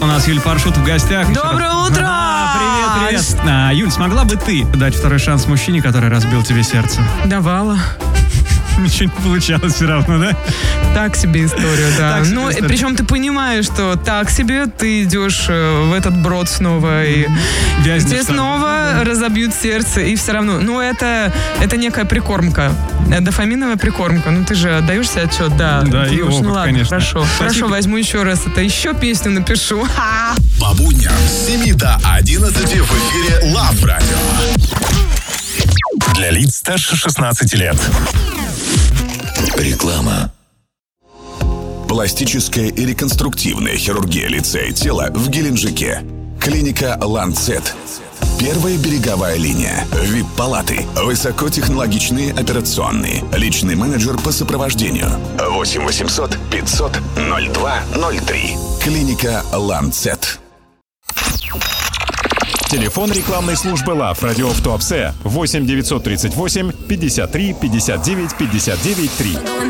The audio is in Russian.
нас Юль Паршут в гостях. Доброе утро! Привет. Юль, смогла бы ты дать второй шанс мужчине, который разбил тебе сердце? Давала. Ничего не получалось все равно, да? Так себе история, да. Ну, причем ты понимаешь, что так себе, ты идешь в этот брод снова, и тебе снова разобьют сердце, и все равно. Ну, это некая прикормка, дофаминовая прикормка. Ну, ты же отдаешь себе отчет, да. Да, и опыт, ну ладно, конечно. Хорошо, возьму еще раз это. Еще песню напишу. По будням с 7 до 11 в эфире Love Radio. Для лиц старше 16 лет. Реклама. Пластическая и реконструктивная хирургия лица и тела в Геленджике. Клиника «Ланцет». Первая береговая линия. ВИП-палаты. Высокотехнологичные операционные. Личный менеджер по сопровождению. 8 800 500 0203. Клиника «Ланцет». Телефон рекламной службы Love Radio в Туапсе 8 938 53 59 59 3.